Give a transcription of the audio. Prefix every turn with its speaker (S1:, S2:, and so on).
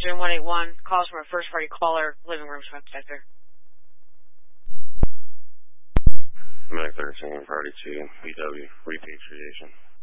S1: Resident 181, calls from a first-party caller, living room smoke detector.
S2: Medic 13, Priority 2, BW, repatriation.